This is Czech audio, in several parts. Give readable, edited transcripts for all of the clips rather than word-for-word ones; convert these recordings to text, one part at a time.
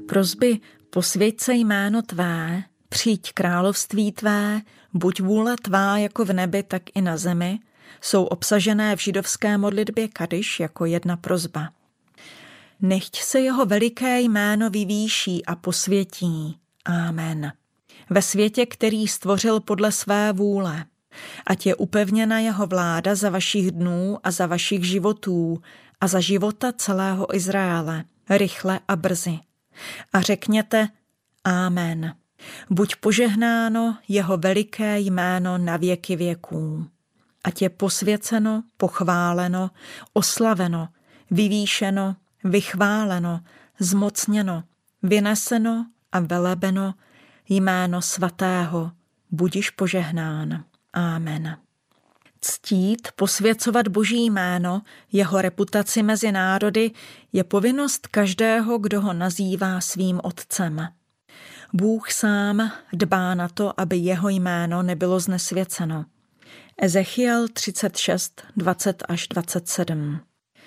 Prosby posvěť se jméno tvé, přijď království tvé, buď vůle tvá jako v nebi, tak i na zemi, jsou obsažené v židovské modlitbě Kadiš jako jedna prosba. Nechť se jeho veliké jméno vyvýší a posvětí. Amen. Ve světě, který stvořil podle své vůle, ať je upevněna jeho vláda za vašich dnů a za vašich životů a za života celého Izraele, rychle a brzy. A řekněte Amen. Buď požehnáno jeho veliké jméno na věky věků. Ať je posvěceno, pochváleno, oslaveno, vyvýšeno, vychváleno, zmocněno, vyneseno a velebeno jméno svatého, budiš požehnán. Amen. Ctít, posvěcovat Boží jméno, jeho reputaci mezi národy je povinnost každého, kdo ho nazývá svým otcem. Bůh sám dbá na to, aby jeho jméno nebylo znesvěceno. Ezechiel 36, 20 až 27.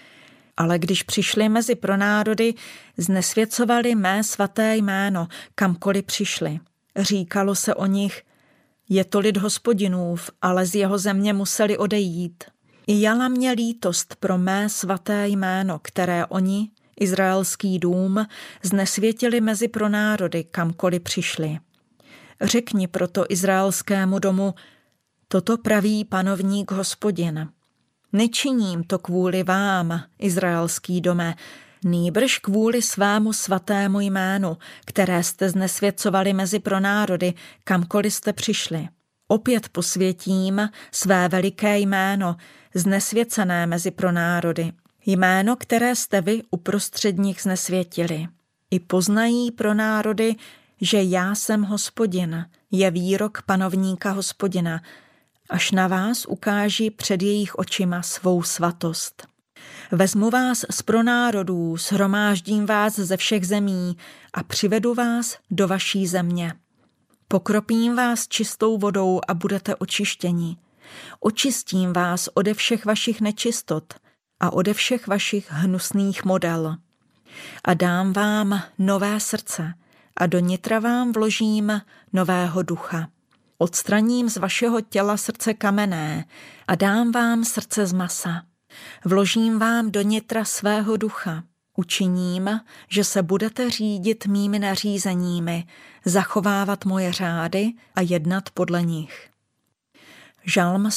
Ale když přišli mezi pronárody, znesvěcovali mé svaté jméno, kamkoliv přišli. Říkalo se o nich, je to lid Hospodinův, ale z jeho země museli odejít. I jala mě lítost pro mé svaté jméno, které oni, izraelský dům, znesvětili mezi pronárody, kamkoliv přišli. Řekni proto izraelskému domu, toto praví panovník Hospodin. Nečiním to kvůli vám, izraelský dome, nýbrž kvůli svému svatému jménu, které jste znesvěcovali mezi pronárody, kamkoliv jste přišli. Opět posvětím své veliké jméno, znesvěcené mezi pronárody. Jméno, které jste vy uprostřed nich znesvětili. I poznají pronárody, že já jsem Hospodin, je výrok panovníka Hospodina, až na vás ukáži před jejich očima svou svatost. Vezmu vás z pronárodů, shromáždím vás ze všech zemí a přivedu vás do vaší země. Pokropím vás čistou vodou a budete očištěni. Očistím vás ode všech vašich nečistot a ode všech vašich hnusných model. A dám vám nové srdce a do nitra vám vložím nového ducha. Odstraním z vašeho těla srdce kamenné a dám vám srdce z masa. Vložím vám do nitra svého ducha. Učiním, že se budete řídit mými nařízeními, zachovávat moje řády a jednat podle nich. Žalm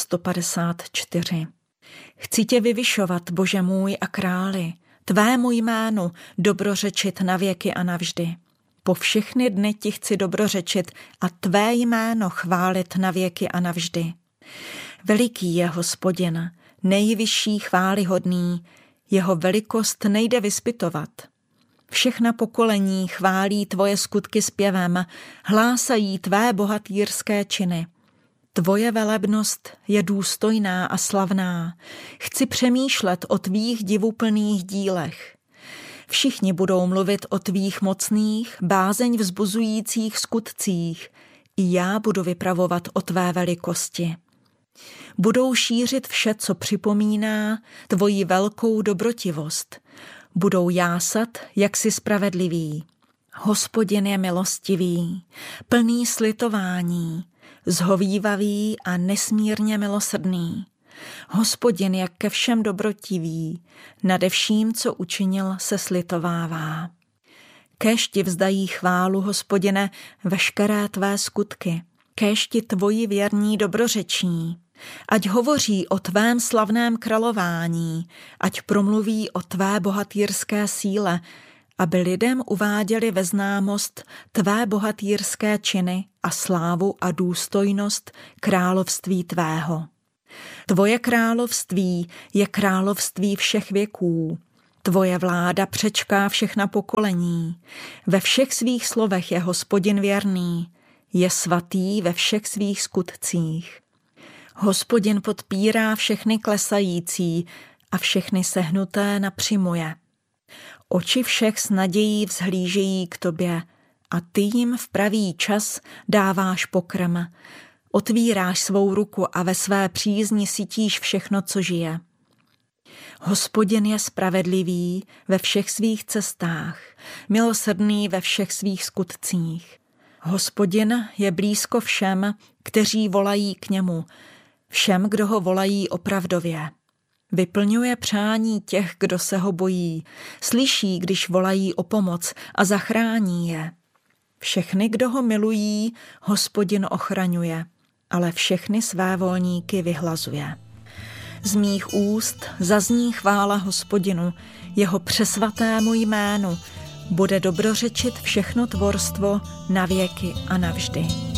154. Chci tě vyvyšovat, Bože můj a králi, tvému jménu dobrořečit na věky a navždy. Po všechny dny ti chci dobrořečit a tvé jméno chválit na věky a navždy. Veliký je Hospodin, nejvyšší chválihodný, jeho velikost nejde vyspytovat. Všechna pokolení chválí tvoje skutky zpěvem, hlásají tvé bohatýrské činy. Tvoje velebnost je důstojná a slavná. Chci přemýšlet o tvých divuplných dílech. Všichni budou mluvit o tvých mocných, bázeň vzbuzujících skutcích. I já budu vypravovat o tvé velikosti. Budou šířit vše, co připomíná tvoji velkou dobrotivost. Budou jásat, jak jsi spravedlivý. Hospodin je milostivý, plný slitování, zhovívavý a nesmírně milosrdný. Hospodin je ke všem dobrotivý, nade vším, co učinil, se slitovává. Kéž ti vzdají chválu, Hospodine, veškeré tvé skutky, kéž ti tvoji věrní dobrořečí, ať hovoří o tvém slavném králování, ať promluví o tvé bohatýrské síle, aby lidem uváděli ve známost tvé bohatýrské činy a slávu a důstojnost království tvého. Tvoje království je království všech věků. Tvoje vláda přečká všechna pokolení. Ve všech svých slovech je Hospodin věrný. Je svatý ve všech svých skutcích. Hospodin podpírá všechny klesající a všechny sehnuté napřimuje. Oči všech s nadějí vzhlížejí k tobě a ty jim v pravý čas dáváš pokrm. Otvíráš svou ruku a ve své přízni sytíš všechno, co žije. Hospodin je spravedlivý ve všech svých cestách, milosrdný ve všech svých skutcích. Hospodin je blízko všem, kteří volají k němu, všem, kdo ho volají opravdově. Vyplňuje přání těch, kdo se ho bojí, slyší, když volají o pomoc a zachrání je. Všechny, kdo ho milují, Hospodin ochraňuje, ale všechny své volníky vyhlazuje. Z mých úst zazní chvála Hospodinu, jeho přesvatému jménu, bude dobrořečit všechno tvorstvo na věky a navždy.